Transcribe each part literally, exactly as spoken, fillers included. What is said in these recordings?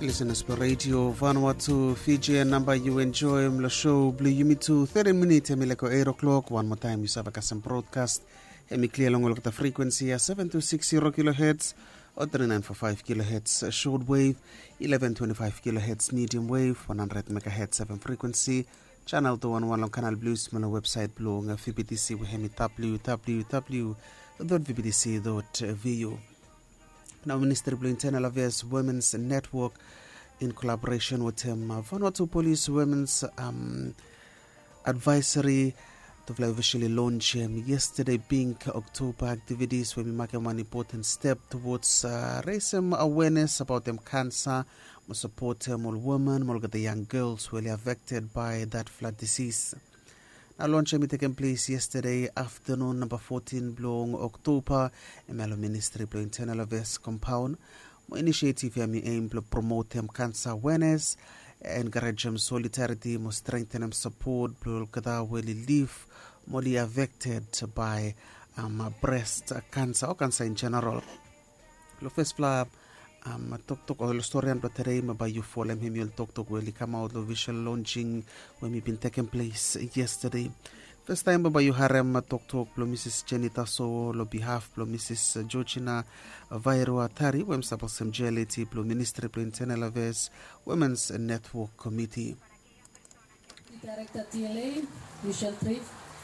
Listeners per radio Vanuatu Fiji number you enjoy the show blue you meet to thirty minutes emileko eight o'clock one more time you have a broadcast emi clear long the frequency seven two six zero kilohertz or three nine four five kilohertz short wave eleven twenty-five kilohertz medium wave one hundred megahertz seven frequency channel two one one long canal blues my website blue V B T C we hemi w w w dot v b t c dot v u. Now, Ministry of Internal Affairs Women's Network, in collaboration with um, Vanuatu Police Women's um, Advisory, to officially launch um, yesterday, Pink October activities, where we mark one important step towards uh, raising awareness about um, cancer, we support um, all women, all the young girls who are affected by that flood disease. Now, launch will be taking place yesterday afternoon, number fourteen, blong October, in Melo Ministry of Internal Affairs compound. My initiative here may aim to promote um, cancer awareness, encourage um, solidarity, more strengthen and support, people will live more affected by um, breast cancer or cancer in general. The first floor, um, talk talk or story and today by you for them him you'll talk talk will come out the visual launching when we've been taking place yesterday. First time by you harem talk talk lo Missus Jenny Tasso lo behalf lo Missus Georgina Vairua Tari wem sabosem J L A T lo Ministry of Internal Affairs Women's Network Committee. Director T L A Michelle Triff,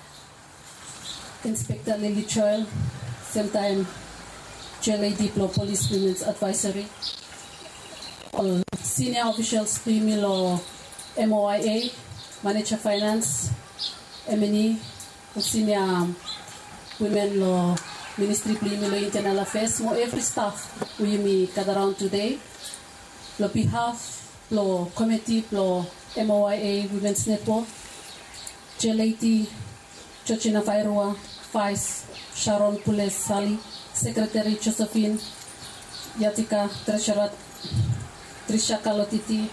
Inspector Lily Choil, same time J L A D Police Women's Advisory, all senior officials, Primilo M O I A, Manager Finance, M N E, senior women law Ministry Primilo Internal Affairs, more every staff we me gather around today. Lo behalf, lo committee, lo M O I A Women's Network, J L A T, Georgina Vairua, Vice Sharon Pules Sali, Secretary Josephine Yatika, Treasurer Trisha Kalotiti.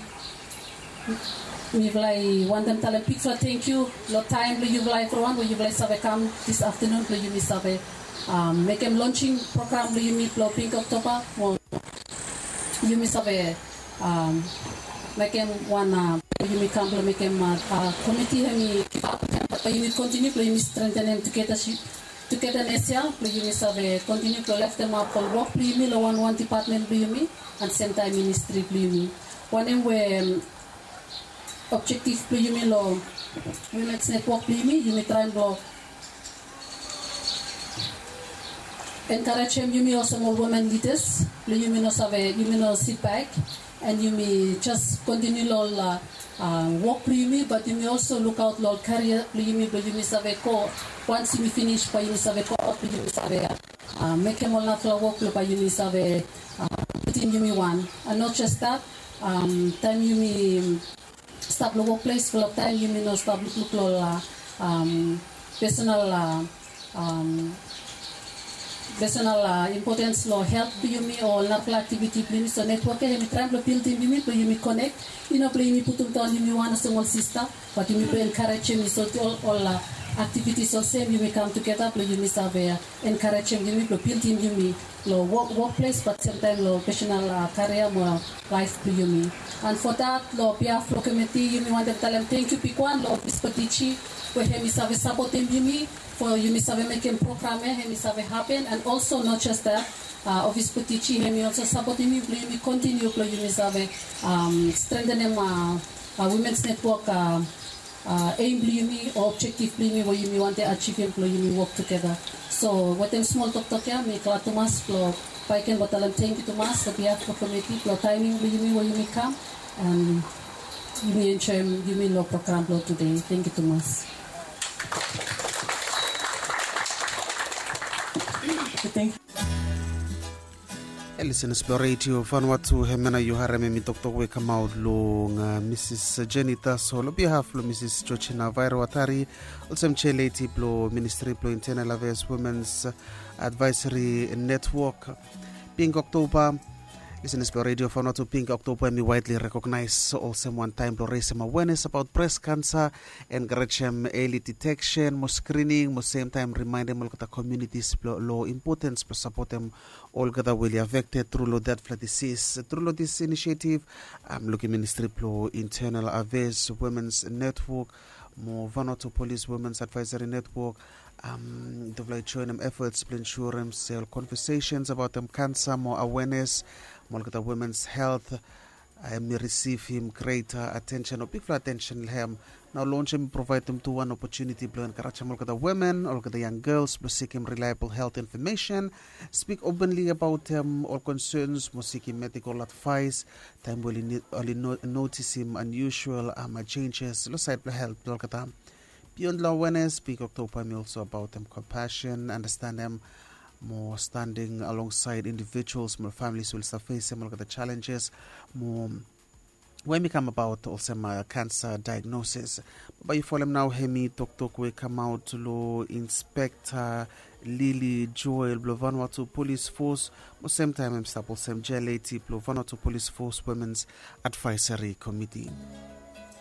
We will want them tell a big thank you. Lot time we you like one we you like have come this afternoon we you miss have um make them launching program we you meet Pink October or you miss have um make them one uh, you may come make them uh, committee me but you will continue to strengthen them together together next year you miss have continue to left them up on work you me one one department you me and same time ministry you me one them where objective you me lo women's network you me you me try and go encourage them you me also more women leaders you me no have you me no sit back and you may just continue lol uh, uh, work you me but you may also look out lol career you me but you may have ko once you finish but you may have ko up you may have uh, make them all not work but you may have uh, within you me one and not just that um, time you may stop the workplace for a time you may not stop look lol uh, um, personal uh, um, personal uh, importance law health you me or local activity play so network you me try to build you me you me connect you know play me put on you me one small sister but you me encourage me so all, all uh, activities so same you may come together play you me have uh, encourage you me build you me law work workplace but sometimes law personal uh, career more life play you me and for that law P F committee you me want to tell them thank you Pikwan law Pispatici where he me have support you me for you miss have making program he miss have happen and also not just that uh, office Putici he also supporting me play me continue play you miss have um strengthen them uh, uh, women's network uh, uh, aim play me or objective play me where you want to achieve employ you work together so what them small talk talk ya me kla Thomas flow I can batalan thank you Thomas the behalf of committee flow timing play me where you may come and you may enjoy you may no program flow today thank you Thomas. Thank you. Listeners per radio Vanuatu hemena yuhareme mi doctor we come out long uh, Missus Jenny Tasso lo behalf lo Missus Georgina Vairua Tari also J L A T lo Ministry of Internal Affairs Women's Advisory Network Pink October Listen to Radio Vanuatu Pink October me widely recognized also one time to raise some awareness about breast cancer and encourage early detection, more screening, more same time remind them of the communities law importance to support them all that will be affected through that flood disease. Through this initiative, I'm looking Ministry of Internal Affairs Women's Network, more Vanuatu Police Women's Advisory Network, um, they've joined them efforts to ensure them conversations about them cancer, more awareness. Molgata women's health, I may receive him greater attention or big attention him. Now launch him, provide them to one opportunity to encourage Molgata women, or the young girls to seek him reliable health information, speak openly about um, all concerns, more seek him medical advice, time will only notice him unusual um, changes, lo side health, Molgata. Beyond awareness, speak October also about them compassion, understand them. More standing alongside individuals, more families who will face some of the challenges, more when we come about also my cancer diagnosis. But you follow now, Hemi Tok Tok we come out to law Inspector Lily Joel Vanuatu Police Force, but same time I'm stable same J L A T Vanuatu Police Force Women's Advisory Committee.